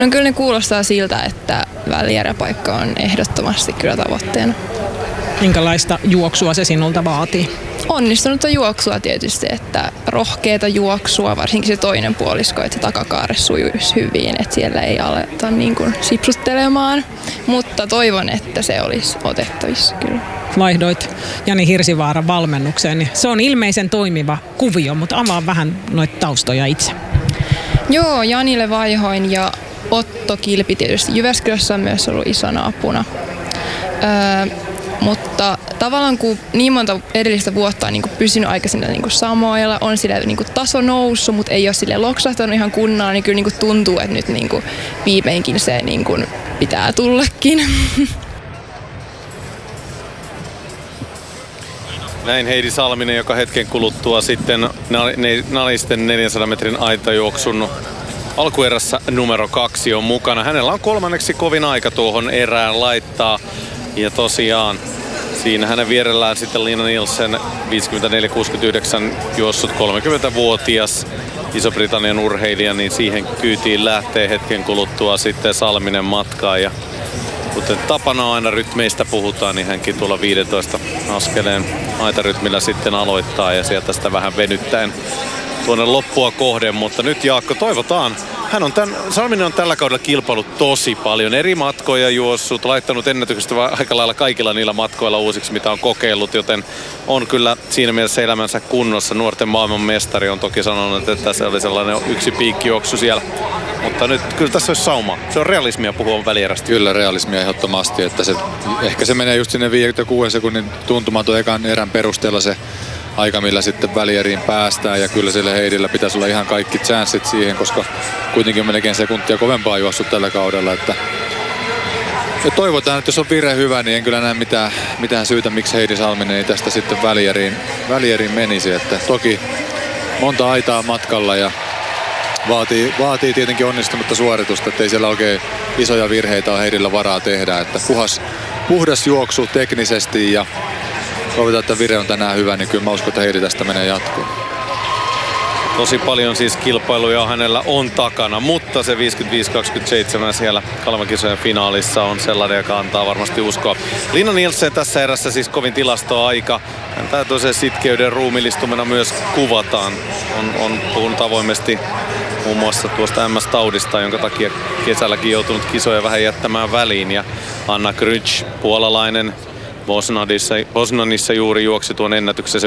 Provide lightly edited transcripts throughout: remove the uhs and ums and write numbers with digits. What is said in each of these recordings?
No kyllä ne kuulostaa siltä, että välijäräpaikka on ehdottomasti kyllä tavoitteena. Minkälaista juoksua se sinulta vaatii? Onnistunutta juoksua tietysti, että rohkeata juoksua, varsinkin se toinen puolisko, että takakaare sujuisi hyvin, että siellä ei aleta niin kuin sipsuttelemaan, mutta toivon, että se olisi otettavissa kyllä. Vaihdoit Jani Hirsivaaran valmennukseen, niin se on ilmeisen toimiva kuvio, mutta avaa vähän noita taustoja itse. Joo, Janille vaihoin ja Otto Kilpi tietysti Jyväskylässä on myös ollut isona apuna. Mutta tavallaan kun niin monta edellistä vuotta on niin kuin pysynyt aika niin kuin samoilla, on sille niin kuin taso noussut, mutta ei ole sille loksahtanut ihan kunnolla, niin kyllä niin kuin tuntuu, että nyt niin kuin viimeinkin se niin kuin pitää tullakin. Näin Heidi Salminen, joka hetken kuluttua sitten naisten 400 metrin aitajuoksun alkuerässä numero 2 on mukana. Hänellä on kolmanneksi kovin aika tuohon erään laittaa. Ja tosiaan siinä hänen vierellään sitten Lina Nielsen 54-69 juossut 30-vuotias Iso-Britannian urheilija, niin siihen kyytiin lähtee hetken kuluttua sitten Salminen matkaan. Ja kuten tapana aina rytmeistä puhutaan, niin hänkin tuolla 15 askeleen aitarytmillä sitten aloittaa ja sieltä sitä vähän venyttäen tuonne loppua kohden, mutta nyt Jaakko toivotaan. Salminen on tällä kaudella kilpailut tosi paljon, eri matkoja juossut, laittanut ennätyksestä aika lailla kaikilla niillä matkoilla uusiksi, mitä on kokeillut, joten on kyllä siinä mielessä elämänsä kunnossa. Nuorten maailman mestari on toki sanonut, että se oli sellainen yksi piikkijuoksu siellä, mutta nyt kyllä tässä olisi sauma. Se on realismia puhua välierästä. Kyllä realismia ehdottomasti, että ehkä se menee just sinne 56 sekunnin tuntumaton ekan erän perusteella se aika, millä sitten välieriin päästään, ja kyllä sille Heidillä pitäisi olla ihan kaikki chanssit siihen, koska kuitenkin melkein sekuntia kovempaa juossut tällä kaudella. Ja toivotaan, että jos on vire hyvä, niin en kyllä näe mitään syytä, miksi Heidi Salminen ei tästä sitten välieriin menisi. Että toki monta aitaa matkalla ja vaatii tietenkin onnistunutta suoritusta, ettei siellä oikein isoja virheitä ole Heidillä varaa tehdä. Että puhdas juoksu teknisesti ja toivotaan, että vire on tänään hyvä, niin kyllä mä uskon, että Heidi tästä menee jatkoon. Tosi paljon siis kilpailuja hänellä on takana, mutta se 55-27 siellä Kalmakisojen finaalissa on sellainen, joka antaa varmasti uskoa. Lina Nielsen tässä erässä siis kovin tilastoaika. Häntä tosiaan sitkeyden ruumiillistumena myös kuvataan. On puhunut avoimesti muun muassa tuosta MS-taudista, jonka takia kesälläkin joutunut kisoja vähän jättämään väliin. Ja Anna Kryc, puolalainen, Poznanissa juuri juoksi tuon ennätyksessä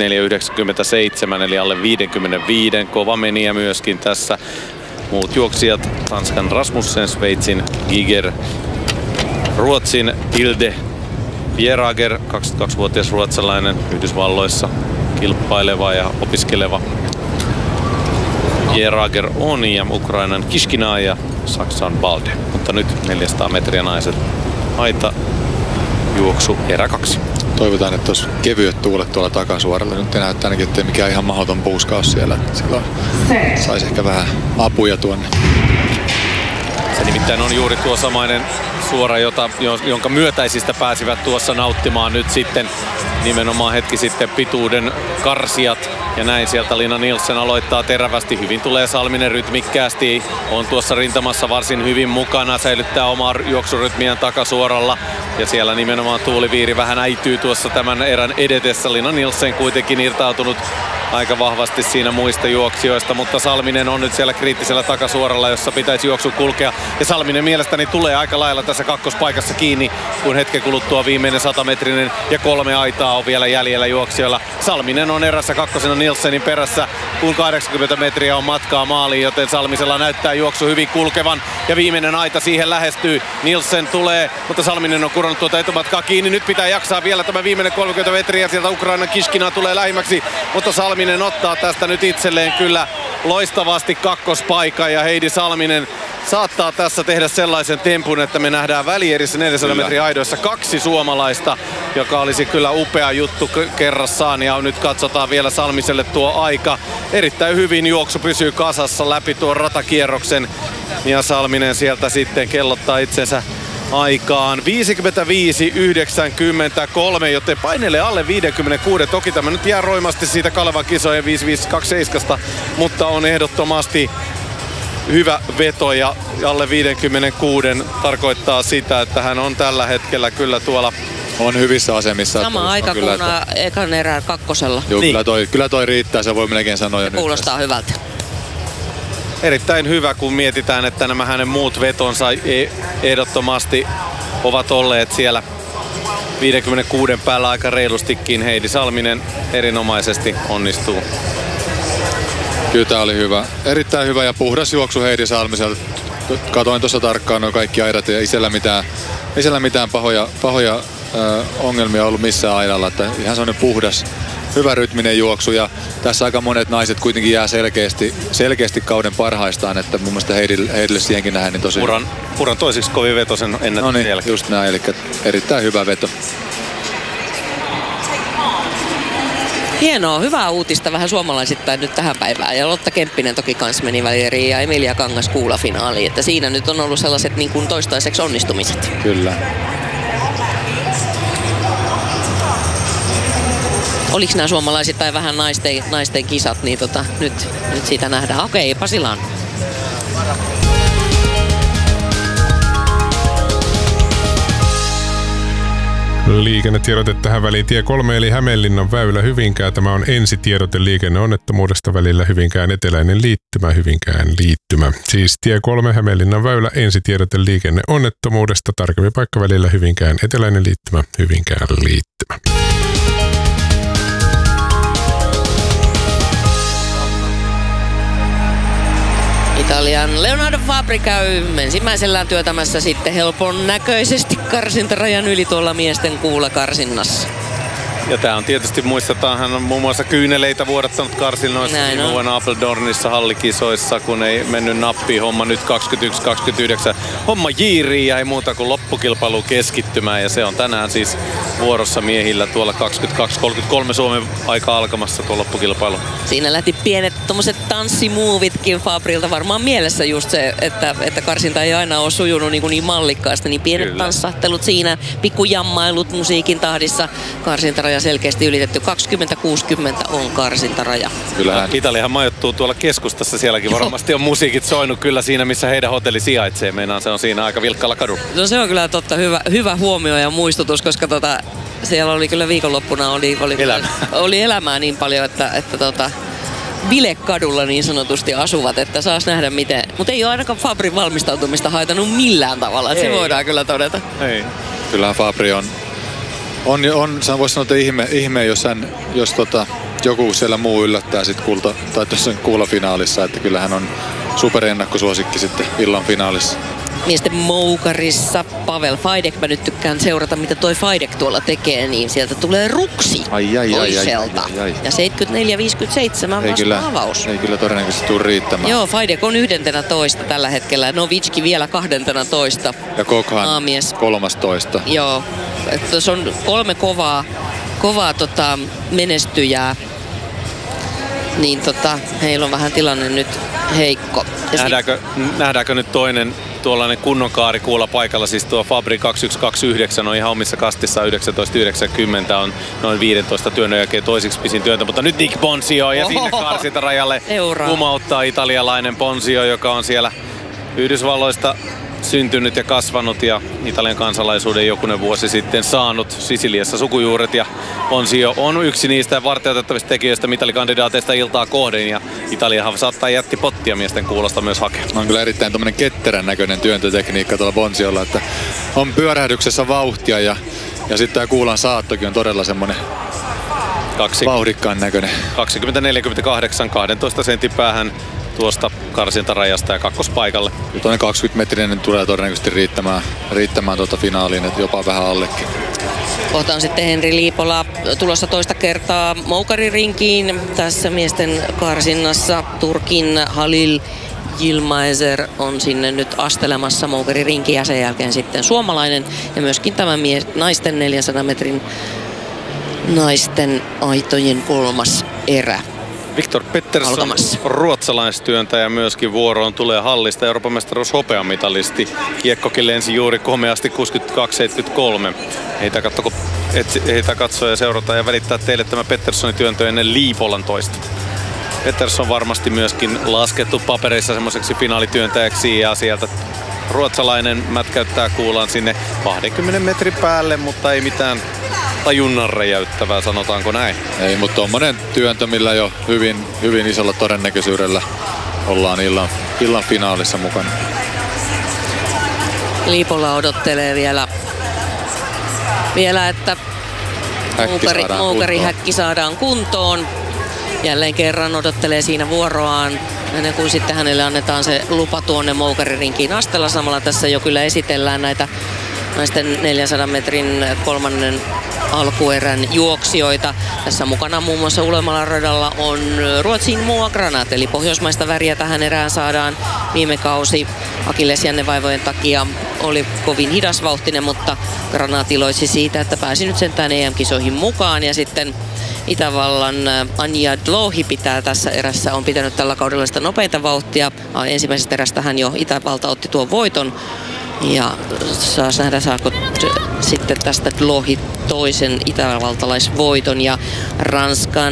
54-97, eli alle 55. Kova meniä myöskin tässä. Muut juoksijat, Tanskan Rasmussen, Sveitsin Giger, Ruotsin Hilde Bjerager, 22-vuotias ruotsalainen, Yhdysvalloissa kilpaileva ja opiskeleva Bjerager on, ja Ukrainan Kishkina ja Saksan Balde. Mutta nyt 400 metriä naiset aita. Juoksu erä 2. Toivotaan, että olisi kevyet tuulet tuolla takasuoralla. Nyt näyttää ainakin, ettei mikään ihan mahdoton puuskaus siellä. Silloin saisi ehkä vähän apuja tuonne. Se nimittäin on juuri tuo samainen suora, jonka myötäisistä pääsivät tuossa nauttimaan nyt sitten nimenomaan hetki sitten pituuden karsijat. Ja näin sieltä Lina Nielsen aloittaa terävästi. Hyvin tulee Salminen rytmikkäästi. On tuossa rintamassa varsin hyvin mukana. Säilyttää omaa juoksurytmiään takasuoralla. Ja siellä nimenomaan tuuliviiri vähän äityy tuossa tämän erän edetessä. Lina Nielsen kuitenkin irtautunut aika vahvasti siinä muista juoksijoista, mutta Salminen on nyt siellä kriittisellä takasuoralla, jossa pitäisi juoksu kulkea. Ja Salminen mielestäni tulee aika lailla tässä kakkospaikassa kiinni, kun hetken kuluttua viimeinen 100-metrinen ja 3 aitaa on vielä jäljellä juoksijoilla. Salminen on erässä kakkosena Nielsenin perässä, kun 80 metriä on matkaa maaliin, joten Salmisella näyttää juoksu hyvin kulkevan. Ja viimeinen aita siihen lähestyy. Nielsen tulee, mutta Salminen on kurannut tuota etumatkaa kiinni. Nyt pitää jaksaa vielä tämä viimeinen 30 metriä. Sieltä Ukrainan Kishkina tulee lähimmäksi, mutta Salminen ottaa tästä nyt itselleen kyllä loistavasti kakkospaikan, ja Heidi Salminen saattaa tässä tehdä sellaisen tempun, että me nähdään välierissä 400 metrin aidoissa 2 suomalaista, joka olisi kyllä upea juttu kerrassaan. Ja nyt katsotaan vielä Salmiselle tuo aika. Erittäin hyvin juoksu pysyy kasassa läpi tuon ratakierroksen, ja Salminen sieltä sitten kellottaa itsensä aikaan 55-93, joten painelee alle 56. Toki tämä nyt jää roimasti siitä Kalevan kisojen 55-27, mutta on ehdottomasti hyvä veto ja alle 56 tarkoittaa sitä, että hän on tällä hetkellä kyllä tuolla on hyvissä asemissa. Sama aika kuin ekan erään kakkosella. Joo, niin. kyllä toi riittää, se voi melkein sanoa. Ja kuulostaa hyvältä. Erittäin hyvä, kun mietitään, että nämä hänen muut vetonsa ehdottomasti ovat olleet siellä 56 päällä aika reilustikin. Heidi Salminen erinomaisesti onnistuu. Kyllä tää oli hyvä. Erittäin hyvä ja puhdas juoksu Heidi Salmiselta. Katoin tuossa tarkkaan nuo kaikki aidat ja ei siellä mitään pahoja ongelmia ollut missään aidalla. Että ihan sellainen puhdas, hyvä rytminen juoksu ja tässä aika monet naiset kuitenkin jää selkeästi kauden parhaistaan, että mun mielestä Heidille siihenkin nähdään niin tosi Puran toisiksi kovin veto sen ennätyksen jälkeen. jälkeen. Just näin, eli erittäin hyvä veto. Hienoa, hyvää uutista vähän suomalaisittain nyt tähän päivään. Ja Lotta Kemppinen toki kans meni välieriin ja Emilia Kangas kuulafinaaliin. Että siinä nyt on ollut sellaiset niin kuin toistaiseksi onnistumiset. Kyllä. Oliko nämä suomalaisittain vähän naisten kisat, niin nyt siitä nähdään. Okei, Pasilaan. Liikennetiedote tähän väliin. Tie 3 eli Hämeenlinnan väylä Hyvinkää. Tämä on ensitiedote liikenneonnettomuudesta välillä Hyvinkään eteläinen liittymä, Hyvinkään liittymä. Siis tie 3 Hämeenlinnan väylä ensitiedote liikenneonnettomuudesta. Tarkempi paikka välillä Hyvinkään eteläinen liittymä, Hyvinkään liittymä. Italian Leonardo Fabri käy ensimmäisellään työtämässä sitten helpon näköisesti karsintarajan yli tuolla miesten kuulakarsinnassa. Ja tää on tietysti, muistetaan, hän on muun muassa kyyneleitä vuodattanut karsinnoissa viime vuonna Apeldoornissa hallikisoissa, kun ei mennyt nappiin homma nyt 21-29. Homma jiiriin ja ei muuta kuin loppukilpailu keskittymään ja se on tänään siis vuorossa miehillä tuolla 22-33 Suomen aika alkamassa tuo loppukilpailu. Siinä lähti pienet tommoset tanssimuovitkin Fabrilta, varmaan mielessä just se, että karsinta ei aina ole sujunut niin mallikkaasti, niin pienet Kyllä. tanssahtelut siinä, pikkujammailut musiikin tahdissa, karsintaraja selkeästi ylitetty. 20-60 on karsintaraja. Kyllähän Italiahan majoittuu tuolla keskustassa, sielläkin varmasti on musiikit soinut kyllä siinä, missä heidän hotelli sijaitsee. Meinaan se on siinä aika vilkkaalla kadulla. No se on kyllä totta, hyvä huomio ja muistutus, koska siellä oli kyllä viikonloppuna oli elämää niin paljon, että bilekadulla niin sanotusti asuvat, että saas nähdä miten. Mutta ei ole ainakaan Fabrin valmistautumista haitannut millään tavalla, että se voidaan kyllä todeta. Ei. Kyllähän Fabri on voisi sanoa, että ihme jos joku siellä muu yllättää sit tuossa kuulafinaalissa, että kyllähän on superennakkosuosikki sitten illan finaalissa. Miesten moukarissa Pavel Fajdek, mä nyt tykkään seurata mitä toi Fajdek tuolla tekee, niin sieltä tulee ruksi toiselta. Ja 74-57 vasta avaus. Ei kyllä todennäköisesti tule riittämään. Joo, Fajdek on 11 tällä hetkellä, Novitski vielä 12. Ja Kokhan 13. Joo, että se on 3 kovaa menestyjää. Niin heillä on vähän tilanne nyt heikko. Nähdäänkö nyt toinen tuollainen kunnon kaarikuula paikalla, siis tuo Fabri 2129 on ihan omissa kastissa 1990 on noin 15 työnnön jälkeen toisiksi pisin työntä, mutta nyt Nick Bonzio ja sinne karsintarajalle kumauttaa italialainen Bonzio, joka on siellä Yhdysvalloista syntynyt ja kasvanut ja Italian kansalaisuuden jokunen vuosi sitten saanut Sisiliassa sukujuuret ja Bonzio on yksi niistä varteutettavista tekijöistä mitalikandidaateista iltaa kohden ja Italiahan saattaa jättipottia miesten kuulosta myös hakea. On kyllä erittäin tommonen ketterän näköinen työntötekniikka tuolla Bonziolla, että on pyörähdyksessä vauhtia ja sitten tämä kuulan saattokin on todella semmonen vauhdikkaan näköinen. 20-48, 12 sentin päähän tuosta karsintarajasta ja kakkospaikalle. Ja tuonne 20-metrinen tulee todennäköisesti riittämään finaaliin, että jopa vähän allekin. Kohta on sitten Henri Liipola tulossa toista kertaa moukaririnkiin tässä miesten karsinnassa. Turkin Halil Yilmaizer on sinne nyt astelemassa moukaririnkiin ja sen jälkeen sitten suomalainen ja myöskin tämä naisten 400 metrin naisten aitojen 3. erä. Viktor Pettersson, ruotsalaistyöntäjä myöskin vuoroon tulee hallista. Euroopan mestaruus hopeamitalisti. Kiekkokin lensi juuri komeasti 62-73. Heitä katsoo ja seurata ja välittää teille tämä Petterssonin työntö ennen Liipolan toista. Pettersson varmasti myöskin laskettu papereissa semmoiseksi finaalityöntäjäksi ja sieltä ruotsalainen mätkäyttää kuulan sinne 20 metrin päälle, mutta ei mitään tajunnan räjäyttävää, sanotaanko näin. Ei, mutta tommonen työntö, millä jo hyvin isolla todennäköisyydellä ollaan illan finaalissa mukana. Liipola odottelee vielä että Moukari-häkki saadaan kuntoon. Jälleen kerran odottelee siinä vuoroaan ennen kuin sitten hänelle annetaan se lupa tuonne Moukaririnkiin astella. Samalla tässä jo kyllä esitellään näitä naisten 400 metrin kolmannen alkuerän juoksijoita. Tässä mukana muun muassa Ulemalan radalla on Ruotsin Moa Granat, eli pohjoismaista väriä tähän erään saadaan. Viime kausi akillesjännevaivojen takia oli kovin hidasvauhtinen, mutta Granat iloitsi siitä, että pääsi nyt sentään EM-kisoihin mukaan. Ja sitten Itävallan Anja Dlouhi pitää tässä erässä, on pitänyt tällä kaudella sitä nopeinta vauhtia. Ensimmäisestä erästä hän jo Itävalta otti tuon voiton. Ja saas nähdä, saako sitten tästä Dlouhi toisen itävaltalaisvoiton. Ja Ranskan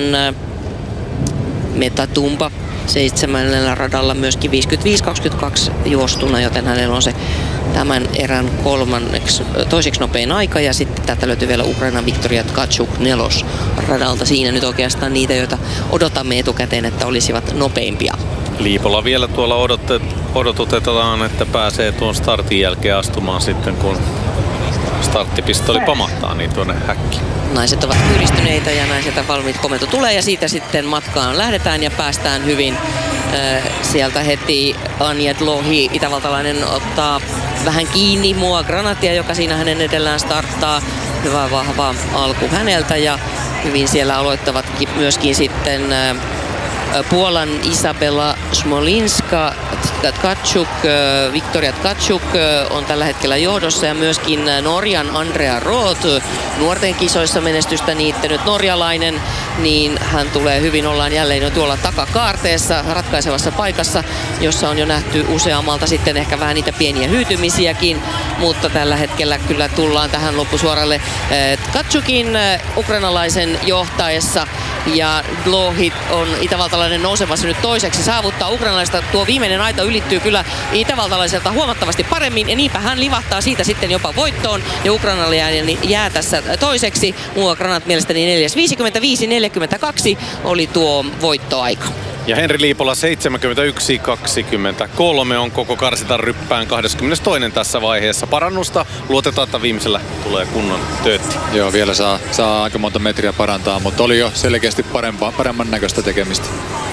Metatumba 7. radalla myöskin 55.22 juostuna, joten hänellä on se tämän erän toiseksi nopein aika. Ja sitten täältä löytyy vielä Ukrainan Viktoria Tkachuk 4. radalta. Siinä nyt oikeastaan niitä, joita odotamme etukäteen, että olisivat nopeimpia. Liipola vielä tuolla odotutetaan, että pääsee tuon startin jälkeen astumaan sitten, kun starttipistoli pamahtaa niin tuonne häkkiin. Naiset ovat yhdistyneitä ja naiset valmiit komento tulee ja siitä sitten matkaan lähdetään ja päästään hyvin. Sieltä heti Anja Dlouhi, itävaltalainen, ottaa vähän kiinni Moa Granatia, joka siinä hänen edellään starttaa. Hyvä vahva alku häneltä ja hyvin siellä aloittavatkin myöskin sitten Puolan Isabella Smolinska, Tkachuk, Viktoria Tkachuk on tällä hetkellä johdossa ja myöskin Norjan Andrea Roth, nuorten kisoissa menestystä niittänyt norjalainen, niin hän tulee hyvin, ollaan jälleen jo tuolla takakaarteessa ratkaisevassa paikassa, jossa on jo nähty useammalta sitten ehkä vähän niitä pieniä hyytymisiäkin, mutta tällä hetkellä kyllä tullaan tähän loppusuoralle Tkachukin ukrainalaisen johtaessa ja Dlouhi on itävaltalainen nousemassa nyt toiseksi, saavuttaa ukrainalaista, tuo viimeinen aita ylittyy kyllä itävaltalaiselta huomattavasti paremmin ja niinpä hän livahtaa siitä sitten jopa voittoon ja ukrainalainen jää tässä toiseksi. Moa Granat mielestäni 4.55.42 oli tuo voittoaika. Ja Henri Liipola 71.23 on koko karsitan ryppään 22. tässä vaiheessa. Parannusta, luotetaan, että viimeisellä tulee kunnon töötti. Joo, vielä saa aika monta metriä parantaa, mutta oli jo selkeästi paremman näköistä tekemistä.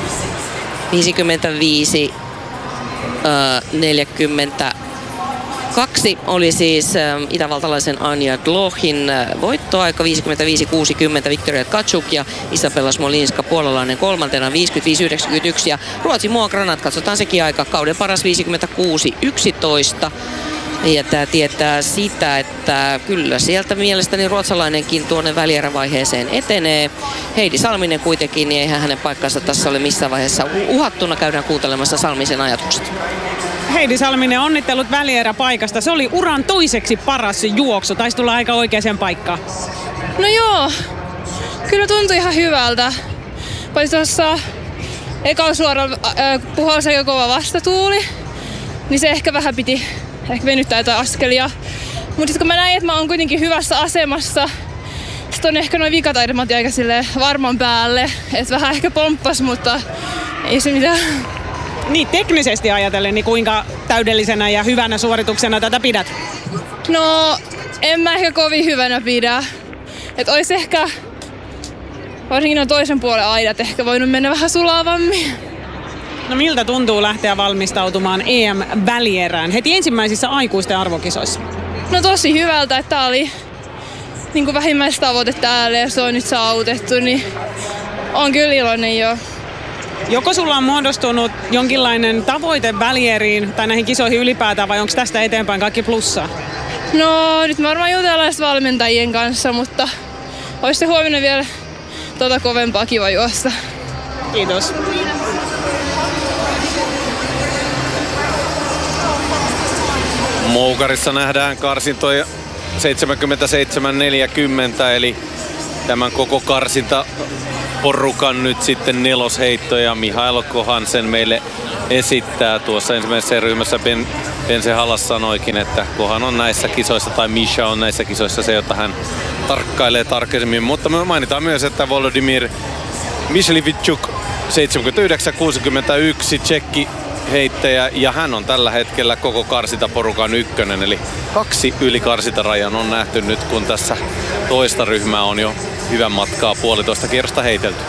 55.42 oli siis itävaltalaisen Anja Dlouhin voittoaika, 55.60 Viktoria Tkachuk ja Isabella Smolinska puolalainen kolmantena 55.91 ja Ruotsin Moa Granat, katsotaan sekin aika, kauden paras 56.11. Ja tämä tietää sitä, että kyllä sieltä mielestäni ruotsalainenkin tuonne välierävaiheeseen etenee. Heidi Salminen kuitenkin, niin eihän hänen paikkansa tässä ole missään vaiheessa uhattuna. Käydään kuuntelemassa Salmisen ajatukset. Heidi Salminen, onnittelut välieräpaikasta. Se oli uran toiseksi paras juoksu. Taisi tulla aika oikeaan paikkaan. No joo, kyllä tuntui ihan hyvältä. Paitsi tuossa ekalla suoralla puhalsi aika kova vastatuuli, niin se ehkä vähän piti venyttää jotain askelia. Mutta sitten kun mä näin, että mä oon kuitenkin hyvässä asemassa, sitten on ehkä noin vikataidemat aika varman päälle. Että vähän ehkä pomppas, mutta ei se mitään. Niin teknisesti ajatellen, niin kuinka täydellisenä ja hyvänä suorituksena tätä pidät? No, en mä ehkä kovin hyvänä pidä. Että ois ehkä, varsinkin on toisen puolen aidat, ehkä voinut mennä vähän sulavammin. No miltä tuntuu lähteä valmistautumaan EM-välierään heti ensimmäisissä aikuisten arvokisoissa? No tosi hyvältä, että tää oli niin vähimmäistavoite täällä ja se on nyt saavutettu, niin on kyllä iloinen jo. Joko sulla on muodostunut jonkinlainen tavoite välieriin tai näihin kisoihin ylipäätään vai onko tästä eteenpäin kaikki plussaa? No nyt varmaan jutellaan valmentajien kanssa, mutta olisi se huomenna vielä kovempaa kiva juosta. Kiitos. Moukarissa nähdään karsintoja 77.40, eli tämän koko karsinta porukan nyt sitten nelosheitto ja Mihailo Kohansen meille esittää. Tuossa ensimmäisessä ryhmässä Bense Hallas sanoikin, että Kohan on näissä kisoissa tai Misha on näissä kisoissa se, jota hän tarkkailee tarkemmin. Mutta me mainitaan myös, että Volodymyr Michalivchuk 79-61 tsekki heittäjä ja hän on tällä hetkellä koko karsintaporukan ykkönen. Eli 2 yli karsintarajan on nähty nyt, kun tässä toista ryhmää on jo hyvän matkaa 1,5 kierrosta heitelty.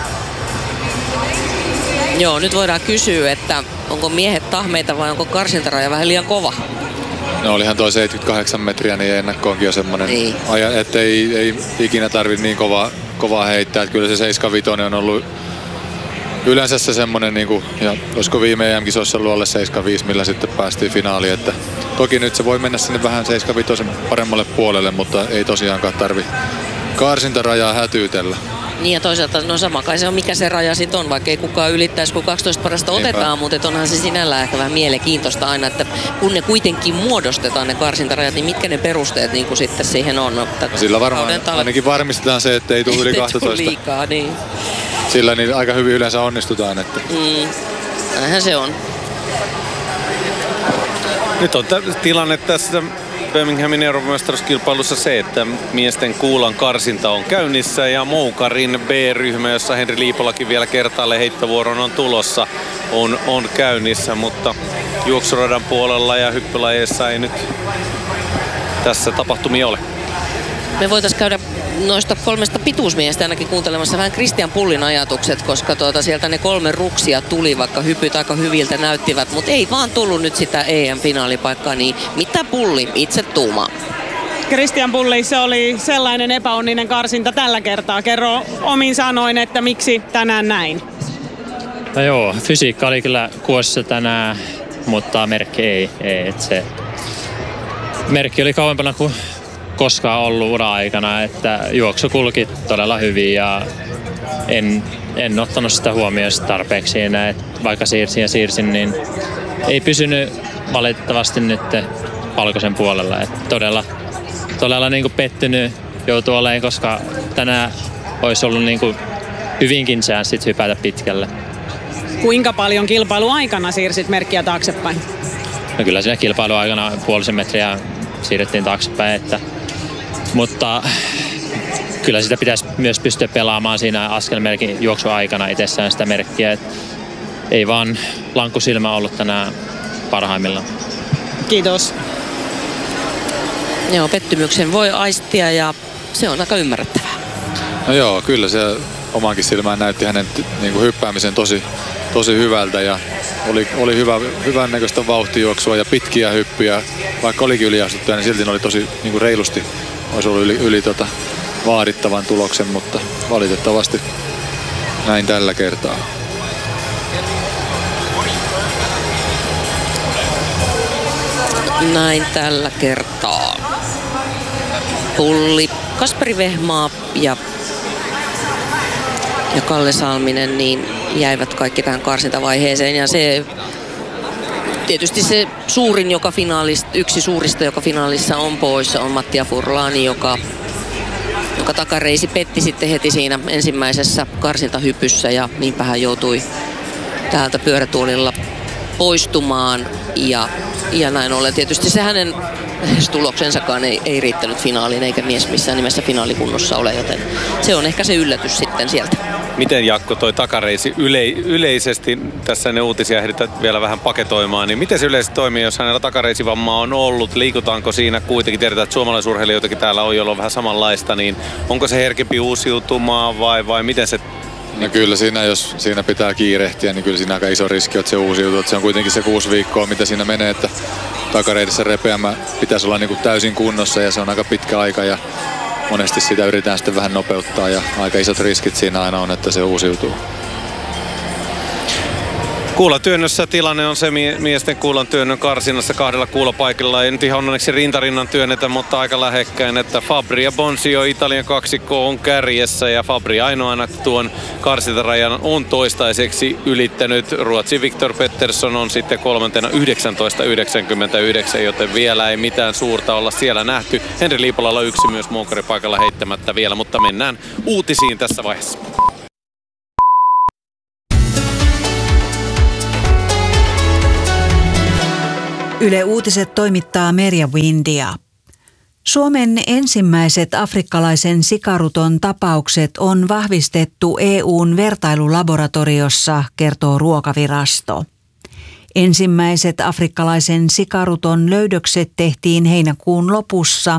Joo, nyt voidaan kysyä, että onko miehet tahmeita vai onko karsintaraja vähän liian kova? No olihan tuo 78 metriä, niin ennakkoonkin jo semmoinen, niin, että ei ikinä tarvitse niin kovaa heittää. Että kyllä se 75 on ollut yleensä se semmoinen, niin kuin, ja olisiko viime EM-kisoissa ollut alle 75, millä sitten päästiin finaaliin. Että toki nyt se voi mennä sinne vähän 75 paremmalle puolelle, mutta ei tosiaankaan tarvi karsintarajaa hätyytellä. Niin ja toisaalta no sama kai se on mikä se raja sitten on, vaikka ei kukaan ylittäisi, kun 12 parasta otetaan, mutta onhan se sinällään ehkä vähän mielenkiintoista aina, että kun ne kuitenkin muodostetaan ne karsintarajat, niin mitkä ne perusteet niin kuin sitten siihen on? No, sillä varmaan ainakin varmistetaan se, että ei tule yli 12. Liikaa, niin. Sillä niin aika hyvin yleensä onnistutaan. Että. Näinhän se on. Nyt on tilanne tässä Birminghamin Euroopan mestaruuskilpailussa se, että miesten kuulan karsinta on käynnissä ja Moukarin B-ryhmä, jossa Henri Liipolakin vielä kertaalleen heittovuoron on tulossa, on käynnissä, mutta juoksuradan puolella ja hyppylajeissa ei nyt tässä tapahtumia ole. Me voitaisiin käydä noista 3 pituusmiestä ainakin kuuntelemassa vähän Christian Pullin ajatukset, koska sieltä ne 3 ruksia tuli, vaikka hypyt aika hyviltä näyttivät, mutta ei vaan tullut nyt sitä EM-finaalipaikkaa, niin mitä Pulli itse tuumaa? Christian Pulli, se oli sellainen epäonninen karsinta tällä kertaa. Kerro omin sanoin, että miksi tänään näin? No joo, fysiikka oli kyllä kuossa tänään, mutta merkki ei. Se merkki oli kauempana kuin koskaan ollut ura-aikana, että juoksu kulki todella hyvin ja en ottanut sitä huomioon tarpeeksi siinä, että vaikka siirsin, niin ei pysynyt valitettavasti nyt valkoisen puolella. Että todella niin kuin pettynyt joutuu olemaan, koska tänään olisi ollut niin kuin hyvinkin chanssit hypätä pitkälle. Kuinka paljon kilpailuaikana siirsit merkkiä taaksepäin? No kyllä siinä kilpailuaikana 0,5 metriä siirrettiin taaksepäin, mutta kyllä sitä pitäisi myös pystyä pelaamaan siinä askelmerkin juoksuaikana itsessään sitä merkkiä. Ei vaan lankkusilmä ollut tänään parhaimmillaan. Kiitos. Joo, pettymyksen voi aistia ja se on aika ymmärrettävää. No joo, kyllä se omankin silmään näytti hänen niin kuin hyppäämisen tosi hyvältä ja oli hyvän näköistä vauhtijuoksua ja pitkiä hyppyjä. Vaikka olikin yliastuttuja, niin silti oli tosi niin kuin reilusti olisi ollut yli vaadittavan tuloksen, mutta valitettavasti näin tällä kertaa. Näin tällä kertaa. Pulli, Kasperi Vehmaa ja Kalle Salminen niin jäivät kaikki tähän karsintavaiheeseen ja se tietysti se suurin, yksi suurista, joka finaalissa on poissa, on Mattia Furlani, joka takareisi petti sitten heti siinä ensimmäisessä karsintahypyssä ja niinpä hän joutui täältä pyörätuolilla poistumaan ja näin ollen tietysti se hänen tuloksensakaan ei riittänyt finaaliin eikä mies missään nimessä finaalikunnossa ole, joten se on ehkä se yllätys sitten sieltä. Miten Jakko toi takareisi yleisesti, tässä ne uutisia ehdität vielä vähän paketoimaan, niin miten se yleisesti toimii, jos hänellä takareisivammaa on ollut? Liikutaanko siinä kuitenkin, tiedetään, että suomalaisurheilijoitakin täällä on, jolla on vähän samanlaista, niin onko se herkempi uusiutumaan vai miten se? No kyllä siinä, jos siinä pitää kiirehtiä, niin kyllä siinä aika iso riski, että se uusiutuu. Että se on kuitenkin se 6 viikkoa, mitä siinä menee, että takareidissä repeämä pitäisi olla niin kuin täysin kunnossa ja se on aika pitkä aika ja monesti sitä yritetään sitten vähän nopeuttaa ja aika isot riskit siinä aina on, että se uusiutuu. Kuulatyönnössä tilanne on se miesten kuulan työnnön karsinnassa 2 kuulapaikalla. Ei nyt ihan onneksi rintarinnan työnnetä, mutta aika lähekkäin, että Fabri ja Boncio Italian kaksikko on kärjessä ja Fabri ainoana tuon karsintarajan on toistaiseksi ylittänyt. Ruotsin Viktor Pettersson on sitten 3. 19.99, joten vielä ei mitään suurta olla siellä nähty. Henri Liipolalla 1 myös moukaripaikalla heittämättä vielä, mutta mennään uutisiin tässä vaiheessa. Yle Uutiset toimittaa Merja Windia. Suomen ensimmäiset afrikkalaisen sikaruton tapaukset on vahvistettu EU:n vertailulaboratoriossa, kertoo Ruokavirasto. Ensimmäiset afrikkalaisen sikaruton löydökset tehtiin heinäkuun lopussa